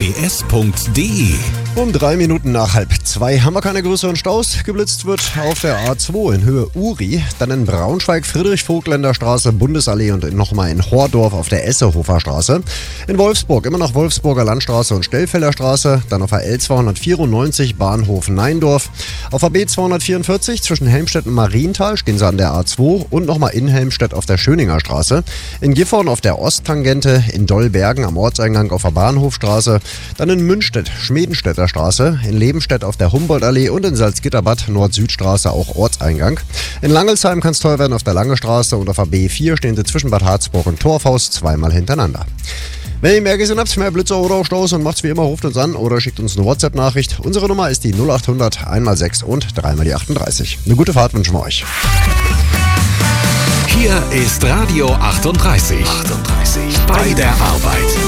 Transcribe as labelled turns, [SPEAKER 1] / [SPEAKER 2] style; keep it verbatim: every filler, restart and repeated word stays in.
[SPEAKER 1] b s punkt d e.
[SPEAKER 2] Um drei Minuten nach halb zwei haben wir keine größeren Staus. Geblitzt wird auf der A zwei in Höhe Uri, dann in Braunschweig Friedrich-Vogtländer Straße, Bundesallee und nochmal in Hordorf auf der Essehofer Straße. In Wolfsburg immer noch Wolfsburger Landstraße und Stellfelder Straße, dann auf der L zweihundertvierundneunzig Bahnhof Neindorf. Auf der B zweihundertvierundvierzig zwischen Helmstedt und Marienthal stehen sie an der A zwei und nochmal in Helmstedt auf der Schöninger Straße. In Gifhorn auf der Osttangente, in Dollbergen am Ortseingang auf der Bahnhofstraße, dann in Münstedt, Schmedenstädter Straße, in Lebenstedt auf der Humboldtallee und in Salzgitterbad Nord-Süd-Straße auch Ortseingang. In Langelsheim kann es teuer werden auf der Lange Straße und auf der B vier stehen sie zwischen Bad Harzburg und Torfhaus zweimal hintereinander. Wenn ihr mehr gesehen habt, mehr Blitzer oder auch Staus, und macht's wie immer, ruft uns an oder schickt uns eine WhatsApp-Nachricht. Unsere Nummer ist die null acht hundert eins mal sechs und drei mal die achtunddreißig. Eine gute Fahrt wünschen wir euch.
[SPEAKER 1] Hier ist Radio achtunddreißig. achtunddreißig bei der Arbeit.